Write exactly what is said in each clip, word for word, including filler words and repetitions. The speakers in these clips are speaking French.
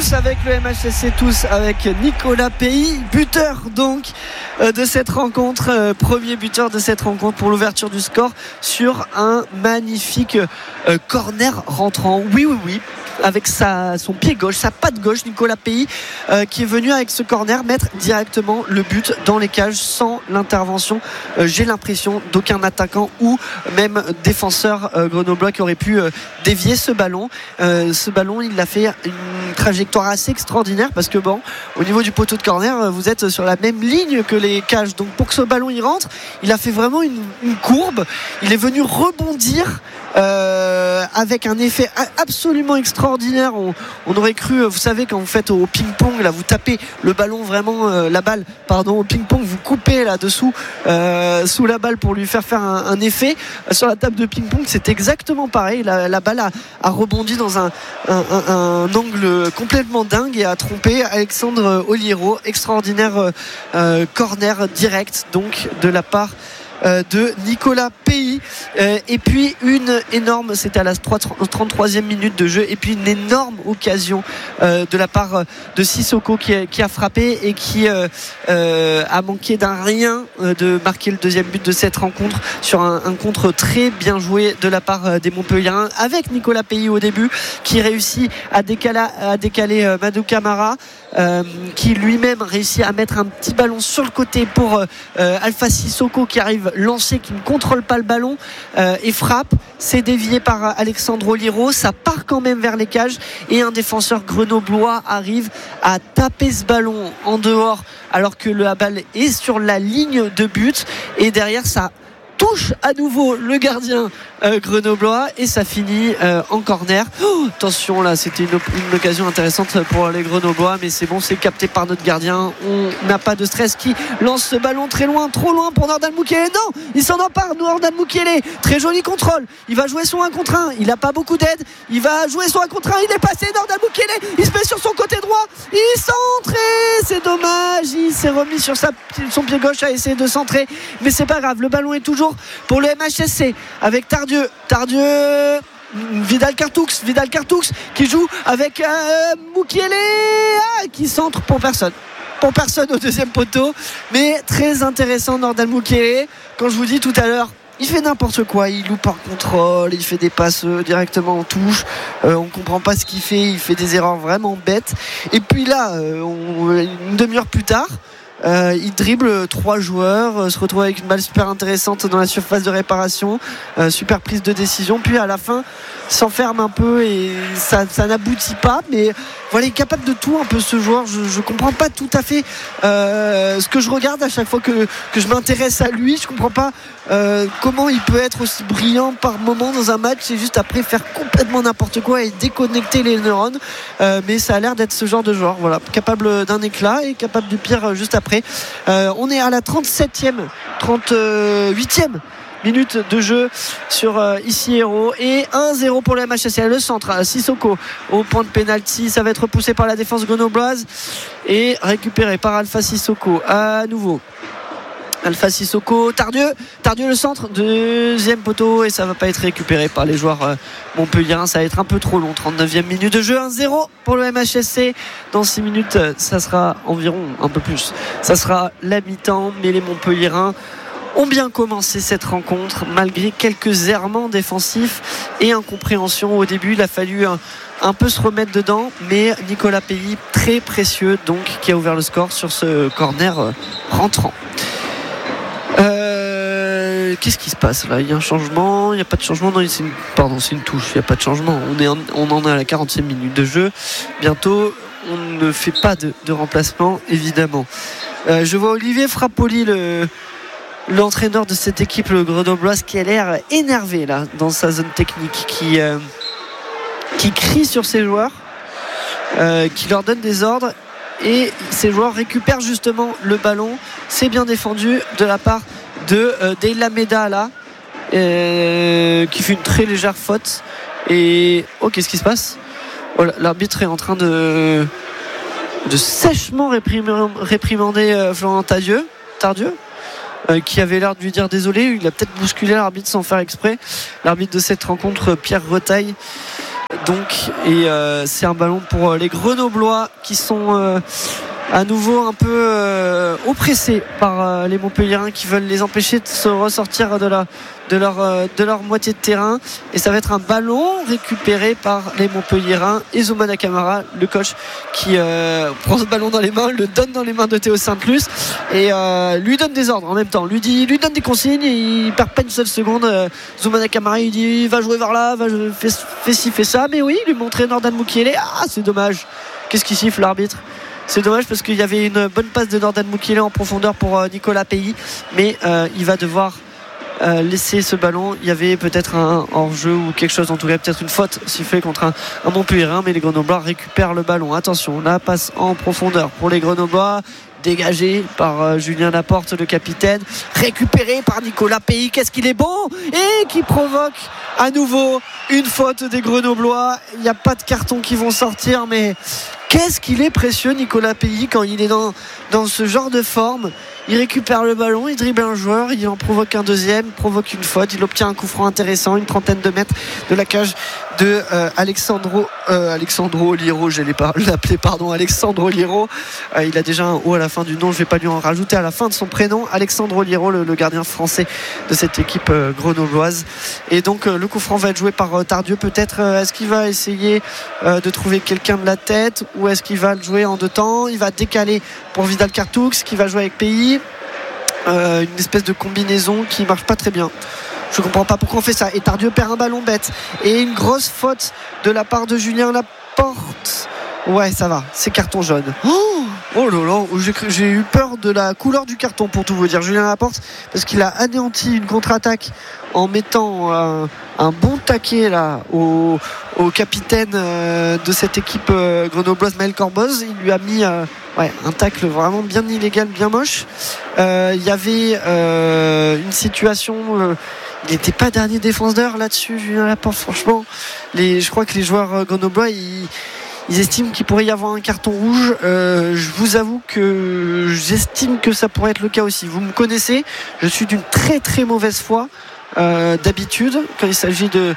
tous avec le M H S C, tous avec Nicolas Pays, buteur donc de cette rencontre, premier buteur de cette rencontre pour l'ouverture du score sur un magnifique corner rentrant. Oui, oui, oui. Avec sa, son pied gauche, sa patte gauche, Nicolas Pays euh, qui est venu avec ce corner mettre directement le but dans les cages sans l'intervention, euh, j'ai l'impression, d'aucun attaquant ou même défenseur euh, grenoblois qui aurait pu euh, dévier ce ballon. Euh, ce ballon, il a fait une trajectoire assez extraordinaire parce que bon, au niveau du poteau de corner, vous êtes sur la même ligne que les cages. Donc pour que ce ballon y rentre, il a fait vraiment une, une courbe. Il est venu rebondir euh, avec un effet absolument extraordinaire. On, on aurait cru, vous savez, quand vous faites au ping-pong, là, vous tapez le ballon vraiment, euh, la balle, pardon, au ping-pong, vous coupez là dessous, euh, sous la balle pour lui faire faire un, un effet. Sur la table de ping-pong, c'est exactement pareil. La, la balle a, a rebondi dans un, un, un, un angle complètement dingue et a trompé Alexandre Oliero. Extraordinaire euh, corner direct, donc, de la part de Nicolas Pays, et puis une énorme, c'était à la trente-troisième minute de jeu, et puis une énorme occasion de la part de Sissoko qui a, qui a frappé et qui euh, a manqué d'un rien de marquer le deuxième but de cette rencontre sur un, un contre très bien joué de la part des Montpelliérains, avec Nicolas Pays au début qui réussit à décaler, à décaler Madou Camara, euh, qui lui-même réussit à mettre un petit ballon sur le côté pour euh, Alpha Sissoko qui arrive lancé, qui ne contrôle pas le ballon euh, et frappe. C'est dévié par Alexandre Oliero, ça part quand même vers les cages et un défenseur grenoblois arrive à taper ce ballon en dehors alors que la balle est sur la ligne de but, et derrière ça touche à nouveau le gardien euh, grenoblois et ça finit euh, en corner. Oh, attention, là c'était une, une occasion intéressante pour les grenoblois, mais c'est bon, c'est capté par notre gardien. On n'a pas de stress, qui lance ce ballon très loin, trop loin pour Nordan Mukele. Non, il s'en empare, Nordan Mukele, très joli contrôle, il va jouer son un contre un, il n'a pas beaucoup d'aide, il va jouer son un contre un, il est passé, Nordan Mukele, il se met sur son côté droit, il centre, c'est dommage, il s'est remis sur sa, son pied gauche à essayer de centrer, mais c'est pas grave, le ballon est toujours pour le M H S C avec Tardieu Tardieu Vidal Cartoux Vidal Cartoux qui joue avec euh, Mukele, ah, qui centre pour personne pour personne au deuxième poteau, mais très intéressant Nordan Mukele. Quand je vous dis tout à l'heure, il fait n'importe quoi, il loupe par contrôle, il fait des passes directement en touche, euh, on comprend pas ce qu'il fait, il fait des erreurs vraiment bêtes, et puis là euh, on, une demi-heure plus tard, Euh, il dribble trois joueurs, euh, se retrouve avec une balle super intéressante dans la surface de réparation, euh, super prise de décision, puis à la fin s'enferme un peu et ça, ça n'aboutit pas, mais voilà, il est capable de tout un peu ce joueur. Je, je comprends pas tout à fait euh, ce que je regarde à chaque fois que, que je m'intéresse à lui. Je comprends pas euh, comment il peut être aussi brillant par moment dans un match et juste après faire complètement n'importe quoi et déconnecter les neurones, euh, mais ça a l'air d'être ce genre de joueur, voilà, capable d'un éclat et capable du pire juste après. Euh, on est à la trente-septième trente-huitième minute de jeu sur euh, Ici Hérault et un zéro pour le M H S C. Le centre, Sissoko au point de pénalty, ça va être repoussé par la défense grenobloise et récupéré par Alpha Sissoko à nouveau. Alpha Sissoko, Tardieu Tardieu le centre, deuxième poteau, et ça va pas être récupéré par les joueurs euh, montpelliérains, ça va être un peu trop long. Trente-neuvième minute de jeu, un zéro pour le M H S C. Dans six minutes, ça sera environ un peu plus, ça sera la mi-temps, mais les montpelliérains ont bien commencé cette rencontre malgré quelques errements défensifs et incompréhension au début. Il a fallu un, un peu se remettre dedans, mais Nicolas Pays, très précieux donc, qui a ouvert le score sur ce corner euh, rentrant. Euh, qu'est-ce qui se passe là? Il y a un changement? Il n'y a pas de changement? Non, c'est une, pardon, c'est une touche. Il n'y a pas de changement. On, est en, on en est à la quarantième minute de jeu. Bientôt, on ne fait pas de, de remplacement, évidemment. Euh, je vois Olivier Frappoli, le l'entraîneur de cette équipe le grenobloise, qui a l'air énervé là dans sa zone technique, qui, euh, qui crie sur ses joueurs, euh, qui leur donne des ordres, et ces joueurs récupèrent justement le ballon. C'est bien défendu de la part de euh, Deila Meda là, euh, qui fait une très légère faute. Et oh, qu'est-ce qui se passe? Oh, l'arbitre est en train de de sèchement réprimander, réprimander euh, Florent Tardieu Tardieu Euh, qui avait l'air de lui dire désolé. Il a peut-être bousculé l'arbitre sans faire exprès, l'arbitre de cette rencontre, Pierre Retaille. donc et euh, c'est un ballon pour les Grenoblois qui sont euh, à nouveau un peu euh, oppressés par euh, les Montpelliérains qui veulent les empêcher de se ressortir de la de leur, euh, de leur moitié de terrain, et ça va être un ballon récupéré par les Montpelliérains et Zoumana Camara, le coach, qui euh, prend ce ballon dans les mains, le donne dans les mains de Théo Sainte-Luce et euh, lui donne des ordres en même temps, lui, dit, lui donne des consignes et il perd pas une seule seconde. euh, Zoumana Camara il dit va jouer vers là, va fais, fais ci, fais ça, mais oui, lui montrer Nordan Mukiele. Ah, c'est dommage, qu'est-ce qu'il siffle l'arbitre? C'est dommage parce qu'il y avait une bonne passe de Nordan Mukiele en profondeur pour euh, Nicolas Pays, mais euh, il va devoir Euh, laisser ce ballon. Il y avait peut-être un hors-jeu ou quelque chose, en tout cas peut-être une faute sifflée contre un, un Montpelliérain, mais les Grenoblois récupèrent le ballon. Attention, la passe en profondeur pour les Grenoblois, dégagé par euh, Julien Laporte, le capitaine, récupéré par Nicolas Pays. Qu'est-ce qu'il est bon, et qui provoque à nouveau une faute des Grenoblois. Il n'y a pas de cartons qui vont sortir, mais qu'est-ce qu'il est précieux, Nicolas Pays, quand il est dans, dans ce genre de forme. Il récupère le ballon, il dribble un joueur, il en provoque un deuxième, provoque une faute, il obtient un coup franc intéressant, une trentaine de mètres de la cage de euh, Alexandro euh, Alexandro Liro, j'allais pas l'appeler, pardon, Alexandro Liro. Euh, il a déjà un O à la fin du nom, je vais pas lui en rajouter à la fin de son prénom. Alexandro Liro, le, le gardien français de cette équipe euh, grenobloise. Et donc euh, le coup franc va être joué par euh, Tardieu. Peut-être euh, est-ce qu'il va essayer euh, de trouver quelqu'un de la tête, ou est-ce qu'il va le jouer en deux temps? Il va décaler pour Vidal Cartoux, qui va jouer avec Pays. Euh, une espèce de combinaison qui marche pas très bien. Je comprends pas pourquoi on fait ça. Et Tardieu perd un ballon bête, et une grosse faute de la part de Julien Laporte. Ouais, ça va, c'est carton jaune. Oh, oh là là, j'ai, j'ai eu peur de la couleur du carton, pour tout vous dire. Julien Laporte, parce qu'il a anéanti une contre-attaque en mettant euh, un bon taquet là au, au capitaine euh, de cette équipe euh, grenobloise, Maël Corboz. Il lui a mis euh, ouais, un tacle vraiment bien illégal, bien moche. Il euh, y avait euh, une situation... Euh, il n'était pas dernier défenseur là-dessus, Julien Laporte. Franchement, les, je crois que les joueurs grenoblois, ils, ils estiment qu'il pourrait y avoir un carton rouge. Euh, je vous avoue que j'estime que ça pourrait être le cas aussi. Vous me connaissez, je suis d'une très très mauvaise foi. Euh, d'habitude quand il s'agit de,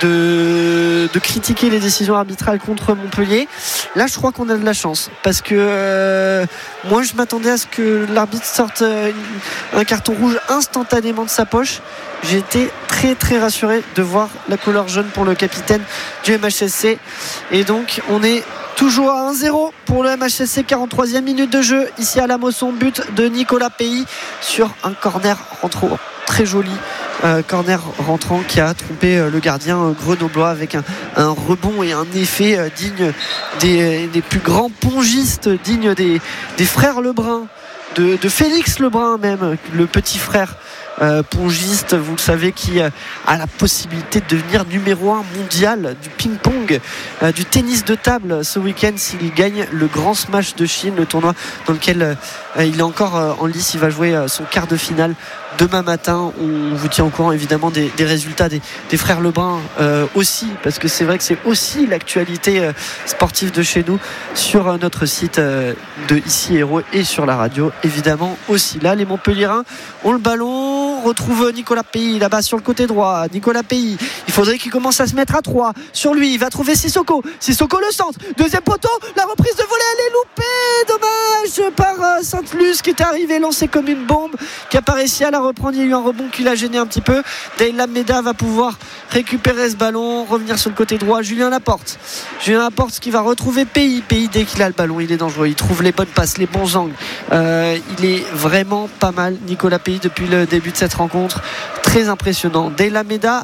de, de critiquer les décisions arbitrales contre Montpellier. Là je crois qu'on a de la chance, parce que euh, moi je m'attendais à ce que l'arbitre sorte euh, un carton rouge instantanément de sa poche. J'ai été très très rassuré de voir la couleur jaune pour le capitaine du M H S C, et donc on est toujours à un zéro pour le M H S C. quarante-troisième minute de jeu ici à la Mosson, but de Nicolas Pays sur un corner rentrant très joli. Euh, corner rentrant qui a trompé euh, le gardien euh, grenoblois, avec un, un rebond et un effet euh, digne des, des plus grands pongistes, digne des, des frères Lebrun, de, de Félix Lebrun même, le petit frère euh, pongiste, vous le savez, qui euh, a la possibilité de devenir numéro un mondial du ping-pong, euh, du tennis de table ce week-end s'il gagne le Grand Smash de Chine, le tournoi dans lequel euh, il est encore euh, en lice. Il va jouer euh, son quart de finale demain matin. On vous tient au courant évidemment des, des résultats des, des frères Lebrun euh, aussi, parce que c'est vrai que c'est aussi l'actualité euh, sportive de chez nous sur euh, notre site euh, de Ici Héros, et sur la radio évidemment aussi. Là les Montpelliérains ont le ballon, retrouve Nicolas Pays là-bas sur le côté droit. Nicolas Pays, il faudrait qu'il commence à se mettre à trois sur lui. Il va trouver Sissoko, Sissoko le centre, deuxième poteau, la reprise de volée, elle est loupée, dommage, par euh, Sainte-Luce, qui est arrivé lancé comme une bombe, qui a pas réussi à la reprendre. Il y a eu un rebond qui l'a gêné un petit peu. Dayla Meda va pouvoir récupérer ce ballon, revenir sur le côté droit. Julien Laporte Julien Laporte qui va retrouver Pays. Pays, dès qu'il a le ballon, il est dangereux, il trouve les bonnes passes, les bons angles. euh, il est vraiment pas mal, Nicolas Pays, depuis le début de cette rencontre. Très impressionnant. Dayla Meda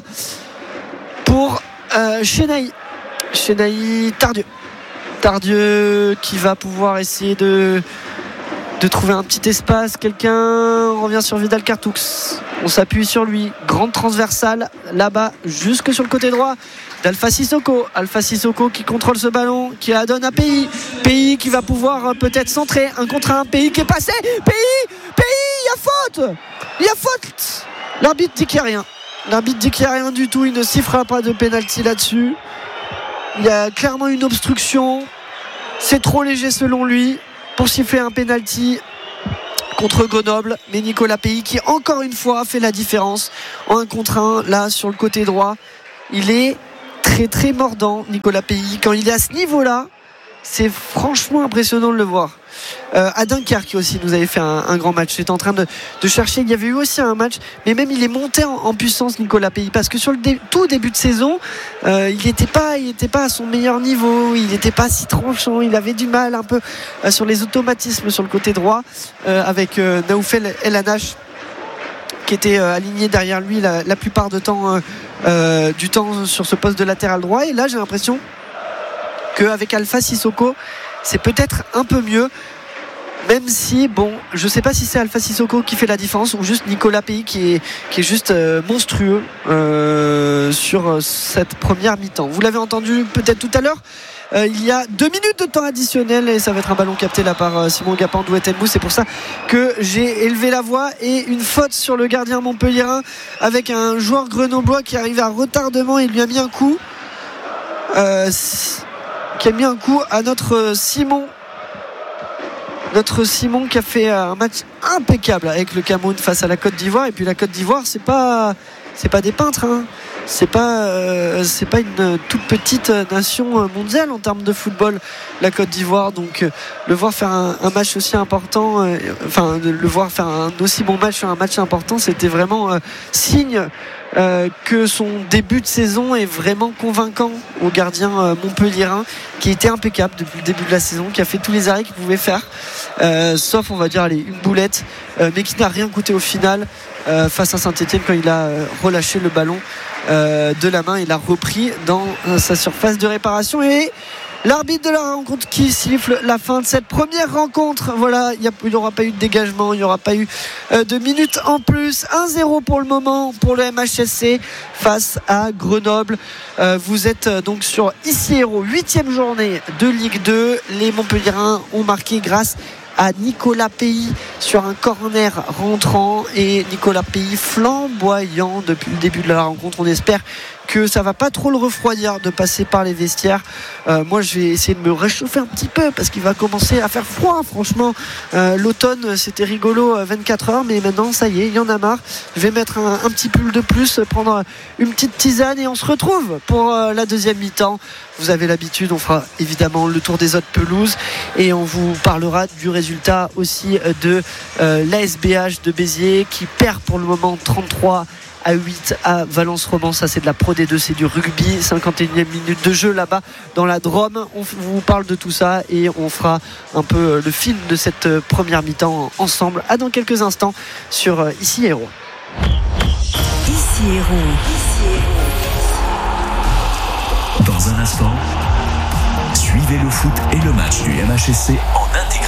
pour euh, Chenaï Chenaï Tardieu Tardieu qui va pouvoir essayer de de trouver un petit espace. Quelqu'un revient sur Vidal Cartoux, on s'appuie sur lui, grande transversale là-bas jusque sur le côté droit d'Alpha Sissoko. Alpha Sissoko qui contrôle ce ballon, qui la donne à Pays. Pays qui va pouvoir peut-être centrer, un contre un. Pays qui est passé, Pays Pays, il y a faute il y a faute l'arbitre dit qu'il n'y a rien l'arbitre dit qu'il n'y a rien du tout, il ne sifflera pas de pénalty là-dessus. Il y a clairement une obstruction, c'est trop léger selon lui pour siffler un pénalty contre Grenoble. Mais Nicolas Pays qui encore une fois fait la différence en un contre un là sur le côté droit. Il est très très très mordant, Nicolas Pays. Quand il est à ce niveau-là, c'est franchement impressionnant de le voir. Euh, à Dunkerque aussi nous avait fait un, un grand match. J'étais en train de, de chercher, il y avait eu aussi un match, mais même il est monté en, en puissance, Nicolas Pays, parce que sur le dé, tout début de saison euh, il n'était pas, il était pas à son meilleur niveau, il n'était pas si tranchant, il avait du mal un peu euh, sur les automatismes sur le côté droit euh, avec euh, Naoufel El Anache qui était euh, aligné derrière lui la, la plupart de temps, euh, euh, du temps sur ce poste de latéral droit. Et là j'ai l'impression qu'avec Alpha Sissoko c'est peut-être un peu mieux, même si bon je sais pas si c'est Alpha Sissoko qui fait la différence ou juste Nicolas Pays qui est, qui est juste euh, monstrueux euh, sur cette première mi-temps. Vous l'avez entendu peut-être tout à l'heure, euh, il y a deux minutes de temps additionnel et ça va être un ballon capté là par euh, Simon Gapin d'Ouettenbou. C'est pour ça que j'ai élevé la voix. Et une faute sur le gardien montpelliérain avec un joueur grenoblois qui arrive à retardement et lui a mis un coup euh, qui a mis un coup à notre Simon notre Simon qui a fait un match impeccable avec le Cameroun face à la Côte d'Ivoire. Et puis la Côte d'Ivoire c'est pas c'est pas des peintres hein. c'est pas euh, c'est pas une toute petite nation mondiale en termes de football, la Côte d'Ivoire. Donc euh, le voir faire un, un match aussi important, euh, enfin de le voir faire un aussi bon match sur un match important, c'était vraiment euh, signe Euh, que son début de saison est vraiment convaincant au gardien euh, montpelliérain qui était impeccable depuis le début de la saison, qui a fait tous les arrêts qu'il pouvait faire euh, sauf on va dire allez, une boulette euh, mais qui n'a rien coûté au final euh, face à Saint-Etienne quand il a euh, relâché le ballon euh, de la main. Il a repris dans euh, sa surface de réparation et l'arbitre de la rencontre qui siffle la fin de cette première rencontre. Voilà, il n'y aura pas eu de dégagement, il n'y aura pas eu euh, de minutes en plus. un zéro pour le moment pour le M H S C face à Grenoble. Euh, vous êtes euh, donc sur Ici Hérault, huitième journée de Ligue deux. Les Montpelliérains ont marqué grâce à Nicolas Pays sur un corner rentrant et Nicolas Pays flamboyant depuis le début de la rencontre. On espère que ça va pas trop le refroidir de passer par les vestiaires. Euh, moi je vais essayer de me réchauffer un petit peu parce qu'il va commencer à faire froid franchement. Euh, l'automne c'était rigolo vingt-quatre heures, mais maintenant ça y est, il y en a marre. Je vais mettre un, un petit pull de plus, prendre une petite tisane et on se retrouve pour euh, la deuxième mi-temps. Vous avez l'habitude, on fera évidemment le tour des autres pelouses et on vous parlera du résultat aussi de euh, l'A S B H de Béziers qui perd pour le moment trente-trois à huit à Valence-Romans. Ça c'est de la Pro D deux, c'est du rugby. cinquante et unième minute de jeu là-bas dans la Drôme. On vous parle de tout ça et on fera un peu le film de cette première mi-temps ensemble à dans quelques instants sur Ici Hérault. Ici Hérault. Dans un instant, suivez le foot et le match du M H S C en intégralité